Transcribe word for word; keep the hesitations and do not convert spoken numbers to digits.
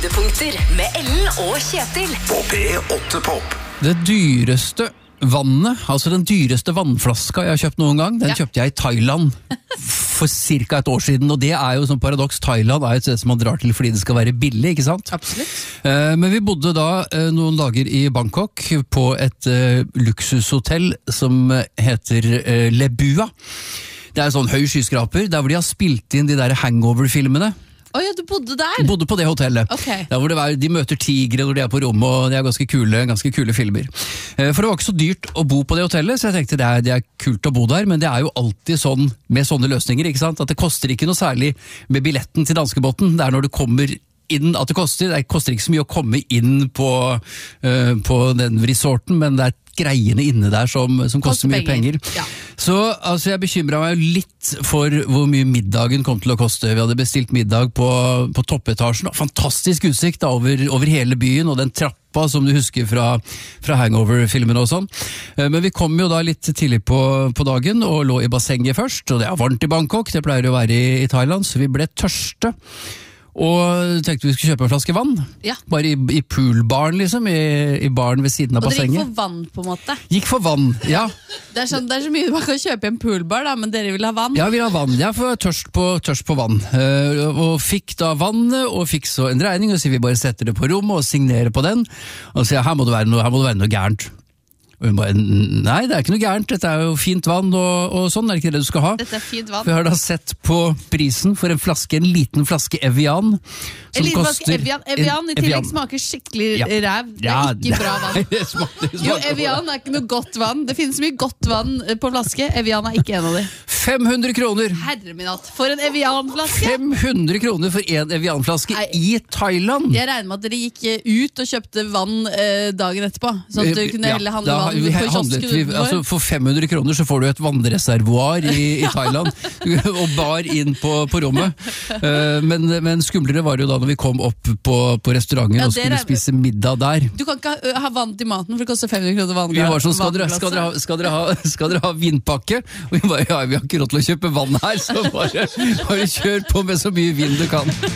Høydepunkter med Ellen og Kjetil På P åtte Pop. Det dyreste vannet, altså den dyreste vannflaska jeg har kjøpt noen gang, den Ja. kjøpte jeg i Thailand for cirka et år siden, og det er jo som paradoks. Thailand er jo et sted som man drar til fordi det skal være billig, ikke sant? Absolutt. Eh, Men vi bodde da eh, noen dager i Bangkok på et eh, luksushotell som heter eh, Le Bua. Det er en sånn høy skyskraper, der hvor de har spilt inn de der hangover-filmene. Åja, du bodde der? Jeg bodde på det hotellet. Ok. Der hvor det var, de møter tigre når de er på rommet, og det er ganske kule, ganske kule filmer. Eh, For det var ikke så dyrt å bo på det hotellet, så jeg tenkte det er, det er kult å bo der, men det er jo alltid sånn med sånne løsninger, ikke sant? At det koster ikke noe særlig med billetten til danskebåten. Det er når du kommer inn at det koster. Det koster ikke så mye å komme inn på, eh, på den resorten, men det er greiene inne der som, som koster Koster mye penger. penger. Ja. Så altså, jeg bekymret meg litt for hvor mye middagen kom til å koste. Vi hadde bestilt middag på, på toppetasjen. Fantastisk utsikt da, over, over hele byen, og den trappa som du husker fra, fra hangover-filmene og sånn. Eh, Men vi kom jo da litt tidlig på, på dagen og lå i bassenget først, og det er varmt i Bangkok, det pleier å være i, i Thailand, så vi ble tørste. Og tenkte vi skulle kjøpe en flaske vann. Ja. Bare i, i poolbaren liksom, i, i baren ved siden av Og dere gikk bassenget. for vann, på en måte. Gikk for vann, ja. Det er, sånn, det er så mye man kan kjøpe i en poolbar, da, men dere vil ha vann. Ja, vi vil ha vann. Jeg får tørst på, tørst på vann. Eh, og fikk da vannet, og fikk så en regning, og så vi bare setter det på rommet og signerer på den. Og så sier jeg, her må det være noe, her må det være noe gærent. Og hun bare, nei, det er ikke noe gærent, dette er jo fint vann og, og sånn, er det ikke det du skal ha? Dette er fint vann. Vi har da sett på prisen for en flaske, en liten flaske Evian. En liten flaske Evian. Evian i tillegg smaker skikkelig Ja. ræv. Det Ja, er ikke bra vann. det smaker, det Jo, smaker. Evian er ikke noe godt vann. Det finnes mye godt vann på flaske. Evian er ikke en av de. fem hundre kroner! Herre min hatt, for en Evian-flaske! fem hundre kroner for en Evian-flaske Nei. i Thailand! Jeg regner med at dere gikk eh, ut og kjøpte vann eh, dagen etterpå. Sånn at du kunne Ja, heller handle da vann vi på handlet kiosken vi, utenfor. altså For fem hundre kroner så får du et vannreservoar i, i Thailand, og bar inn på, på rommet. Eh, men, men skumlere var det jo da når vi kom opp på, på restauranten Ja, og skulle dere er- spise middag der. Du kan ikke ha, ha vann til maten, for det koster fem hundre kroner vann. Vi var sånn, skal dere, skal, dere ha, skal, dere ha, skal dere ha vinpakke? Og vi bare, ja, vi har ikke råd til å kjøpe vann her, så bare, bare kjør på med så mye vin du kan.